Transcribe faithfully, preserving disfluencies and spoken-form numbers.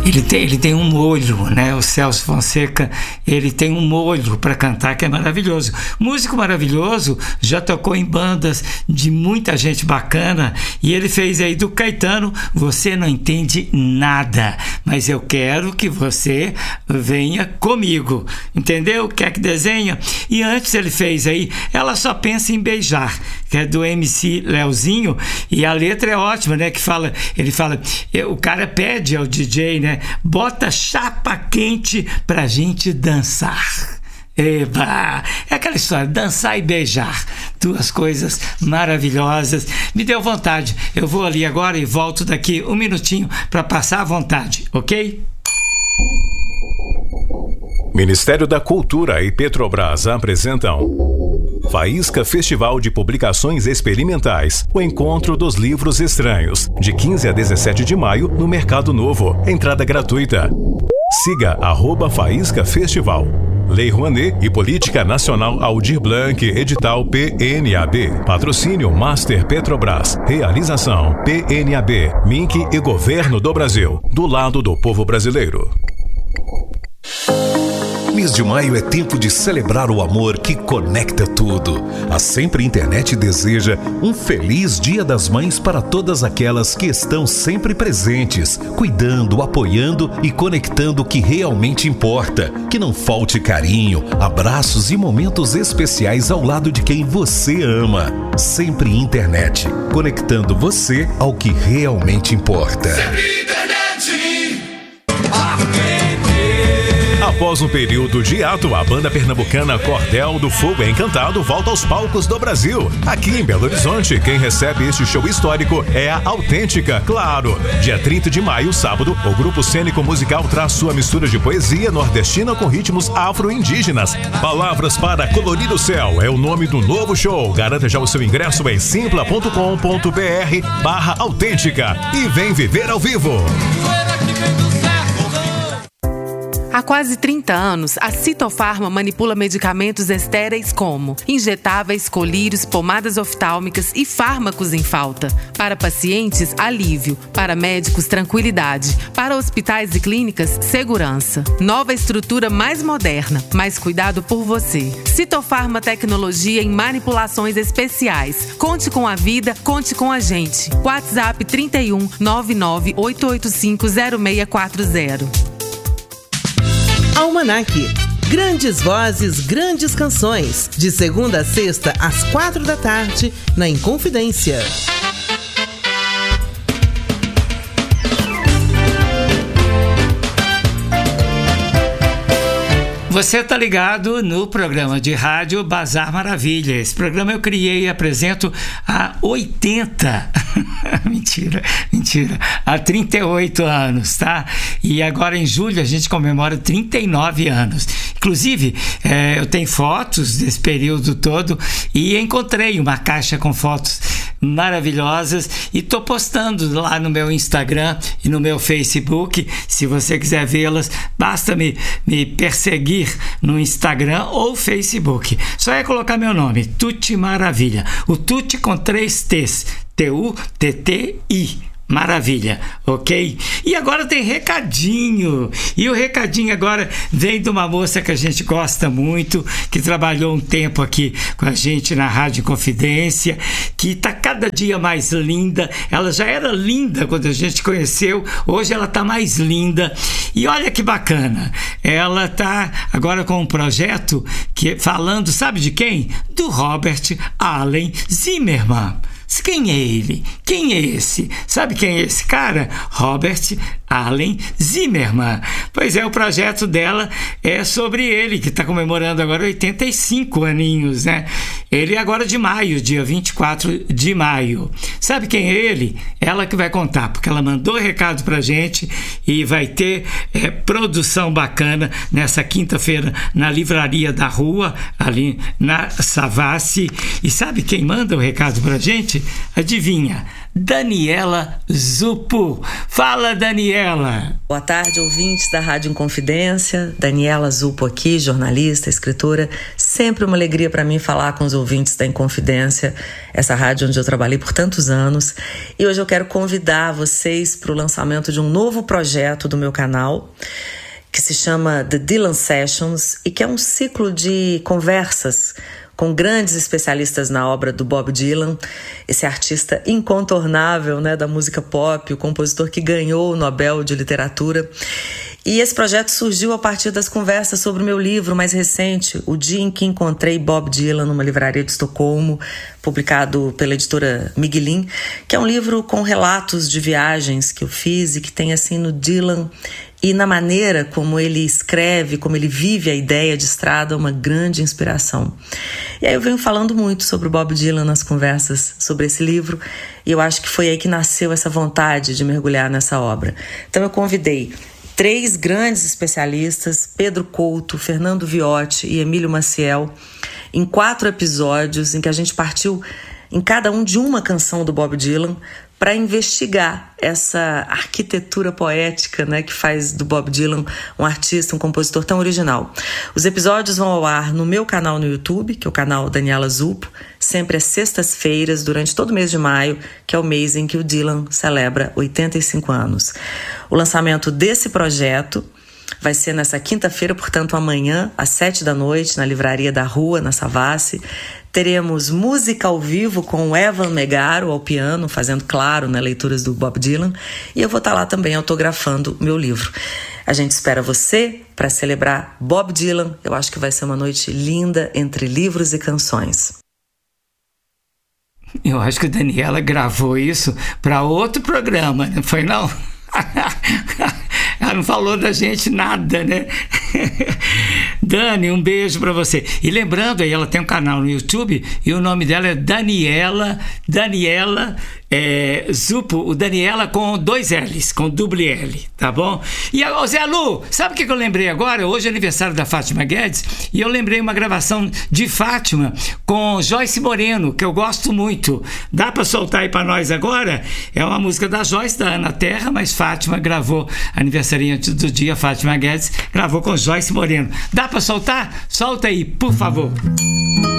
Ele tem, ele tem um molho, né? O Celso Fonseca, ele tem um molho para cantar que é maravilhoso. Músico maravilhoso, já tocou em bandas de muita gente bacana, e ele fez aí do Caetano, Você Não Entende Nada, mas eu quero que você venha comigo, entendeu? Quer que desenha? E antes ele fez aí Ela Só Pensa em Beijar, que é do M C Leozinho, e a letra é ótima, né? Que fala, ele fala, o cara pede ao D J, né? Bota chapa quente pra gente dançar. Eba! É aquela história, dançar e beijar, duas coisas maravilhosas. Me deu vontade, eu vou ali agora e volto daqui um minutinho para passar à vontade, ok? Ministério da Cultura e Petrobras apresentam Faísca Festival de Publicações Experimentais, o encontro dos livros estranhos, de quinze a dezessete de maio no Mercado Novo, entrada gratuita. Siga arroba Faísca Festival. Lei Rouanet e Política Nacional Aldir Blanc, edital P N A B. Patrocínio Master Petrobras. Realização P N A B, M I N C e Governo do Brasil. Do lado do povo brasileiro. Mês de maio é tempo de celebrar o amor que conecta tudo. A Sempre Internet deseja um feliz Dia das Mães para todas aquelas que estão sempre presentes, cuidando, apoiando e conectando o que realmente importa. Que não falte carinho, abraços e momentos especiais ao lado de quem você ama. Sempre Internet, conectando você ao que realmente importa. Sempre Internet. Após um período de hiato, a banda pernambucana Cordel do Fogo Encantado volta aos palcos do Brasil. Aqui em Belo Horizonte, quem recebe este show histórico é a Autêntica, claro. Dia trinta de maio, sábado, o grupo cênico musical traz sua mistura de poesia nordestina com ritmos afro-indígenas. Palavras para Colorir o Céu é o nome do novo show. Garanta já o seu ingresso em simpla ponto com ponto br barra autêntica e vem viver ao vivo. Há quase trinta anos, a Citofarma manipula medicamentos estéreis como injetáveis, colírios, pomadas oftálmicas e fármacos em falta. Para pacientes, alívio. Para médicos, tranquilidade. Para hospitais e clínicas, segurança. Nova estrutura mais moderna, mais cuidado por você. Citofarma Tecnologia em manipulações especiais. Conte com a vida, conte com a gente. WhatsApp trinta e um, nove nove oito oito cinco, zero seis quatro zero. Almanac. Grandes vozes, grandes canções. De segunda a sexta, às quatro da tarde, na Inconfidência. Você está ligado no programa de rádio Bazar Maravilha. Esse programa eu criei e apresento há oitenta, mentira, mentira, há trinta e oito anos, tá? E agora em julho a gente comemora trinta e nove anos. Inclusive, é, eu tenho fotos desse período todo e encontrei uma caixa com fotos maravilhosas e tô postando lá no meu Instagram e no meu Facebook. Se você quiser vê-las, basta me, me perseguir no Instagram ou Facebook. Só é colocar meu nome, Tuti Maravilha. O Tuti com três T's, T U T T I. Maravilha, ok? E agora tem recadinho. E o recadinho agora vem de uma moça que a gente gosta muito, que trabalhou um tempo aqui com a gente na Rádio Confidência, que está cada dia mais linda. Ela já era linda quando a gente conheceu, hoje ela está mais linda. E olha que bacana, ela está agora com um projeto que, falando, sabe de quem? Do Robert Allen Zimmerman. Quem é ele? Quem é esse? Sabe quem é esse cara? Robert Allen Zimmerman. Pois é, o projeto dela é sobre ele, que está comemorando agora oitenta e cinco aninhos, né? Ele é agora de maio, dia vinte e quatro de maio. Sabe quem é ele? Ela que vai contar, porque ela mandou recado pra gente e vai ter é, produção bacana nessa quinta-feira na Livraria da Rua, ali na Savassi. E sabe quem manda o recado pra gente? gente, adivinha? Daniela Zupo. Fala, Daniela. Boa tarde, ouvintes da Rádio Inconfidência. Daniela Zupo aqui, jornalista, escritora. Sempre uma alegria para mim falar com os ouvintes da Inconfidência, essa rádio onde eu trabalhei por tantos anos. E hoje eu quero convidar vocês para o lançamento de um novo projeto do meu canal, que se chama The Dylan Sessions e que é um ciclo de conversas com grandes especialistas na obra do Bob Dylan, esse artista incontornável, né, da música pop, o compositor que ganhou o Nobel de Literatura. E esse projeto surgiu a partir das conversas sobre o meu livro mais recente, O Dia em que Encontrei Bob Dylan, numa livraria de Estocolmo, publicado pela editora Miguelin, que é um livro com relatos de viagens que eu fiz e que tem assim no Dylan e na maneira como ele escreve, como ele vive a ideia de estrada, uma grande inspiração. E aí eu venho falando muito sobre o Bob Dylan nas conversas sobre esse livro, e eu acho que foi aí que nasceu essa vontade de mergulhar nessa obra. Então eu convidei três grandes especialistas, Pedro Couto, Fernando Viotti e Emílio Maciel, em quatro episódios em que a gente partiu em cada um de uma canção do Bob Dylan para investigar essa arquitetura poética, né, que faz do Bob Dylan um artista, um compositor tão original. Os episódios vão ao ar no meu canal no YouTube, que é o canal Daniela Zupo, sempre às sextas-feiras, durante todo o mês de maio, que é o mês em que o Dylan celebra oitenta e cinco anos. O lançamento desse projeto vai ser nessa quinta-feira, portanto amanhã, às sete da noite, na Livraria da Rua, na Savassi. Teremos música ao vivo com o Evan Megaro ao piano, fazendo, claro, né, leituras do Bob Dylan. E eu vou estar lá também autografando meu livro. A gente espera você para celebrar Bob Dylan. Eu acho que vai ser uma noite linda entre livros e canções. Eu acho que a Daniela gravou isso para outro programa, não foi não? Ela não falou da gente nada, né? Dani, um beijo pra você. E lembrando aí, ela tem um canal no YouTube e o nome dela é Daniela, Daniela é, Zupo, o Daniela com dois L's, com duplo L, tá bom? E a Zé Lu, sabe o que eu lembrei agora? Hoje é aniversário da Fátima Guedes e eu lembrei uma gravação de Fátima com Joyce Moreno, que eu gosto muito. Dá pra soltar aí pra nós agora? É uma música da Joyce, da Ana Terra, mas Fátima gravou, aniversariante do dia, Fátima Guedes, gravou com Joyce Moreno. Dá pra soltar? Solta aí, por favor.